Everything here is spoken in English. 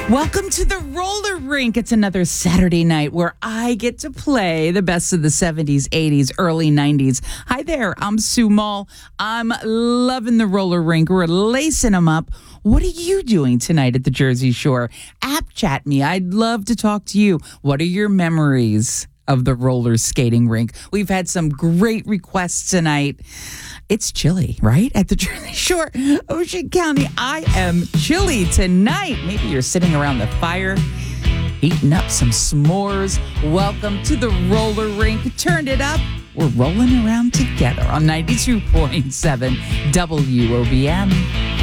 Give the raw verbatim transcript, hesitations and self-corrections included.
Welcome to the roller rink. It's another Saturday night where I get to play the best of the seventies, eighties, early nineties. Hi there, I'm Sue Mull. I'm loving the roller rink. We're lacing them up. What are you doing tonight at the Jersey Shore? App chat me. I'd love to talk to you. What are your memories of the roller skating rink? We've had some great requests tonight. It's chilly, right? At the Jersey Shore, Ocean County. I am chilly tonight. Maybe you're sitting around the fire, eating up some s'mores. Welcome to the roller rink. Turn it up. We're rolling around together on ninety-two point seven W O B M.